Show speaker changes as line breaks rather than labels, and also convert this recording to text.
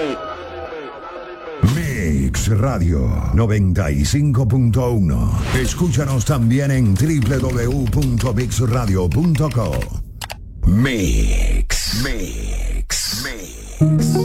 Mix Radio 95.1. Escúchanos también en www.mixradio.co. Mix.